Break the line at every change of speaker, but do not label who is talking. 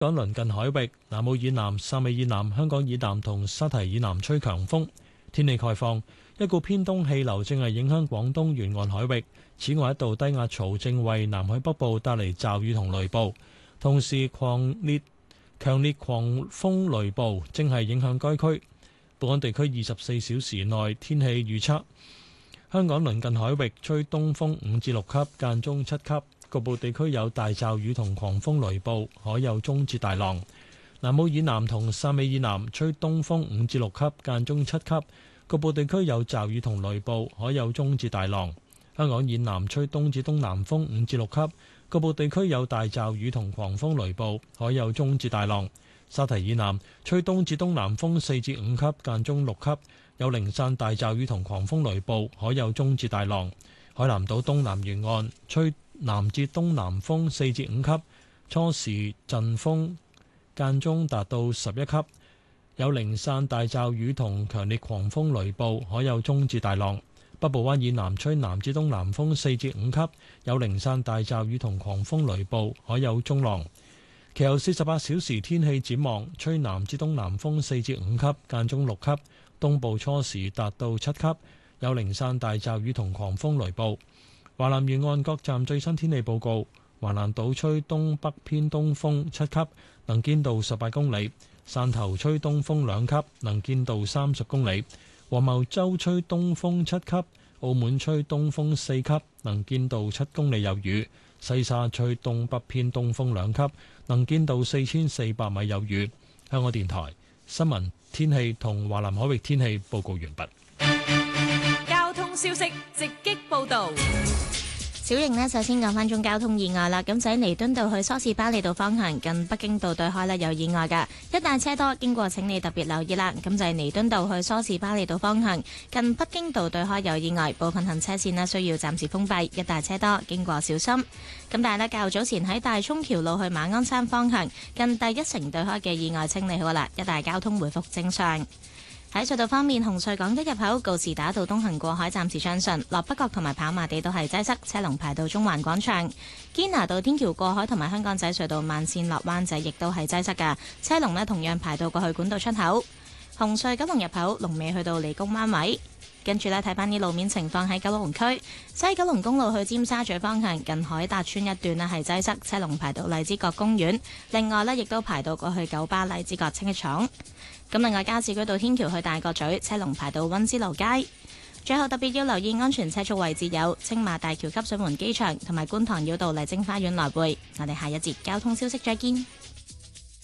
港鄰近海域，南澳以南、汕尾以南、香港以南同沙提以南吹強風。天氣概況，一股偏東氣流正係影響廣東沿岸海域。此外，一道低壓槽正為南海北部帶嚟驟雨同雷暴，同時強烈狂風雷暴正係影響該區。本港地區24小時內天氣預測：香港鄰近海域吹東風5至6級，間中7級。局部地區有大驟雨同狂風雷暴，海有中至大浪。南澳以南同汕尾以南吹東風5至6級，間中7級。局部地區有驟雨同雷暴，海有中至大浪。香港以南吹東至東南風5至6級，局部地區有大驟雨同狂風雷暴，海有中至大浪。沙提以南吹東至東南風4至5級，間中6級，有零散大驟雨同狂風雷暴，海有中至大浪。海南島東南沿岸吹南至東南風4至5級，初時陣風間中達到11級，有零散大驟雨同強烈狂風雷暴，海有中至大浪。北部灣以南吹南至東南風4至5級，有零散大驟雨同狂風雷暴，海有中浪。其後48小時天氣展望，吹南至東南風4至5級，間中6級，東部初時達到7級，有零散大驟雨同狂風雷暴。華南沿岸各站最新天氣報告：華南島吹東北偏東風7級，能見度18公里；汕頭吹東風2級，能見度30公里；黃茅洲吹東風7級，澳門吹東風4級，能見度7公里有雨；西沙吹東北偏東風2級，能見度4400米有雨。香港電台新聞天氣同華南海域天氣報告完畢。
交通消息直擊報道。
小瑩呢，首先講翻宗交通意外啦。咁就喺彌敦道去梳士巴利道方向，近北京道對開呢有意外㗎，一帶車多，經過請你特別留意啦。咁就係彌敦道去梳士巴利道方向，近北京道對開有意外，部分行車線呢需要暫時封閉，一帶車多，經過小心。咁但係呢，較早前喺大涌橋路去馬鞍山方向，近第一城對開嘅意外清理好啦，一帶交通回復正常。喺隧道方面，紅隧港島入口告士打道東行過海暫時暢順，落北角同埋跑馬地都係擠塞，車龍排到中環廣場。堅拿道天橋過海同埋香港仔隧道慢線落灣仔亦都係擠塞㗎，車龍呢同樣排到過去管道出口。紅隧九龍入口龍尾去到理工灣位。跟住呢，睇翻啲路面情況喺九龍區西九龍公路去尖沙咀方向，近海達村一段呢係擠塞，車龍排到荔枝角公園。另外呢，亦都排到過去九巴荔枝角清潔廠。咁另外，加士居道天橋去大角咀，車龍排到溫思勞街。最後特別要留意安全車速位置有青馬大橋、汲水門機場同埋觀塘繞道麗晶花園來回。我哋下一節交通消息再見。